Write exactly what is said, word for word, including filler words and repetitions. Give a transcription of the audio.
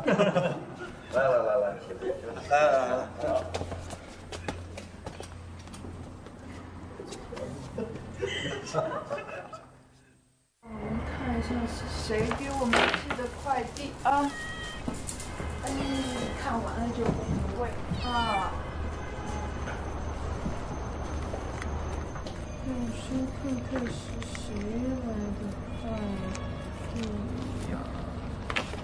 来来来来，来来来来。 我们看一下是谁给我们寄的快递啊？哎，看完了就无味啊。让我先看看是谁来的快递呀？